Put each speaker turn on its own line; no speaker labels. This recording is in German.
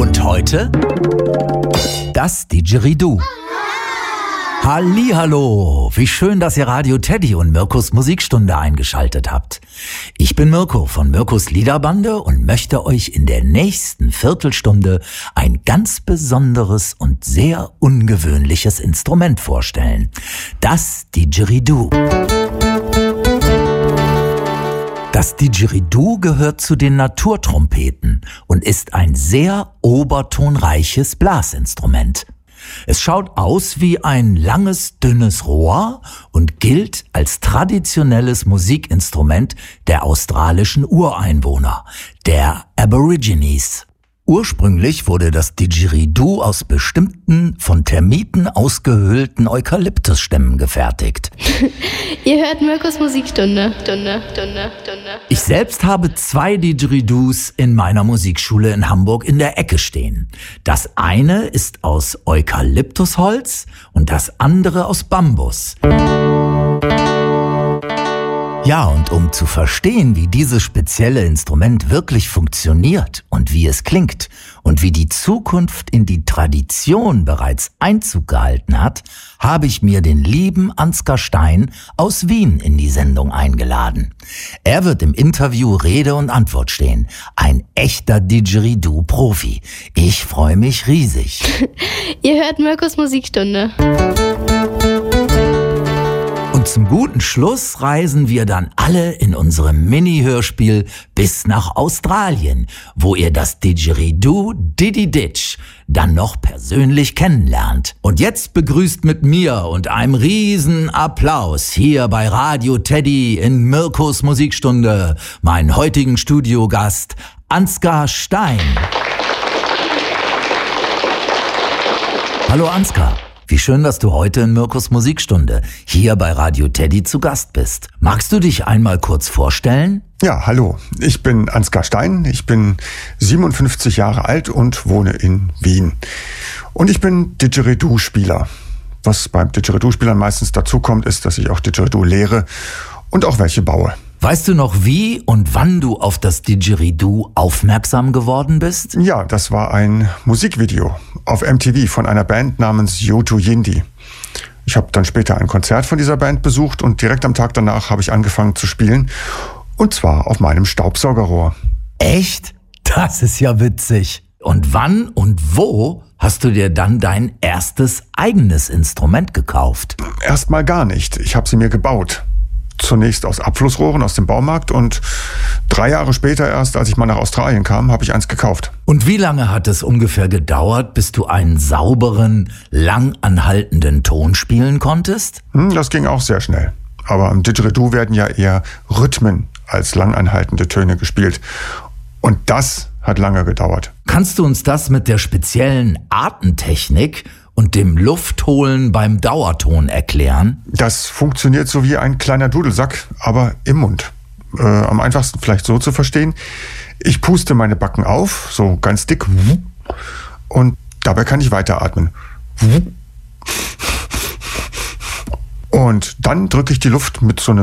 Und heute das Didgeridoo. Hallihallo, wie schön, dass ihr Radio Teddy und Mirkus Musikstunde eingeschaltet habt. Ich bin Mirko von Mirkus Liederbande und möchte euch in der nächsten Viertelstunde ein ganz besonderes und sehr ungewöhnliches Instrument vorstellen. Das Didgeridoo. Das Didgeridoo gehört zu den Naturtrompeten und ist ein sehr obertonreiches Blasinstrument. Es schaut aus wie ein langes, dünnes Rohr und gilt als traditionelles Musikinstrument der australischen Ureinwohner, der Aborigines. Ursprünglich wurde das Didgeridoo aus bestimmten, von Termiten ausgehöhlten Eukalyptusstämmen gefertigt.
Ihr hört Mirkus Musikstunde.
Ich selbst habe 2 Didgeridoos in meiner Musikschule in Hamburg in der Ecke stehen. Das eine ist aus Eukalyptusholz und das andere aus Bambus. Ja, und um zu verstehen, wie dieses spezielle Instrument wirklich funktioniert und wie es klingt und wie die Zukunft in die Tradition bereits Einzug gehalten hat, habe ich mir den lieben Ansgar Stein aus Wien in die Sendung eingeladen. Er wird im Interview Rede und Antwort stehen. Ein echter Didgeridoo-Profi. Ich freue mich riesig.
Ihr hört Mirkus Musikstunde.
Und zum guten Schluss reisen wir dann alle in unserem Mini-Hörspiel bis nach Australien, wo ihr das Didgeridoo Diddy Ditch dann noch persönlich kennenlernt. Und jetzt begrüßt mit mir und einem riesen Applaus hier bei Radio Teddy in Mirkus Musikstunde meinen heutigen Studiogast Ansgar Stein. Hallo Ansgar. Wie schön, dass du heute in Mirkus Musikstunde hier bei Radio Teddy zu Gast bist. Magst du dich einmal kurz vorstellen?
Ja, hallo. Ich bin Ansgar Stein. Ich bin 57 Jahre alt und wohne in Wien. Und ich bin Didgeridoo-Spieler. Was beim Didgeridoo-Spielern meistens dazu kommt, ist, dass ich auch Didgeridoo lehre und auch welche baue.
Weißt du noch, wie und wann du auf das Didgeridoo aufmerksam geworden bist?
Ja, das war ein Musikvideo auf MTV von einer Band namens U2 Yindi. Ich habe dann später ein Konzert von dieser Band besucht und direkt am Tag danach habe ich angefangen zu spielen. Und zwar auf meinem Staubsaugerrohr.
Echt? Das ist ja witzig. Und wann und wo hast du dir dann dein erstes eigenes Instrument gekauft?
Erstmal gar nicht. Ich habe sie mir gebaut. Zunächst aus Abflussrohren aus dem Baumarkt und 3 Jahre später erst, als ich mal nach Australien kam, habe ich eins gekauft.
Und wie lange hat es ungefähr gedauert, bis du einen sauberen, lang anhaltenden Ton spielen konntest?
Das ging auch sehr schnell. Aber im Didgeridoo werden ja eher Rhythmen als lang anhaltende Töne gespielt. Und das hat lange gedauert.
Kannst du uns das mit der speziellen Atemtechnik und dem Luftholen beim Dauerton erklären?
Das funktioniert so wie ein kleiner Dudelsack, aber im Mund. Am einfachsten vielleicht so zu verstehen. Ich puste meine Backen auf, so ganz dick. Und dabei kann ich weiteratmen. Und dann drücke ich die Luft mit so einem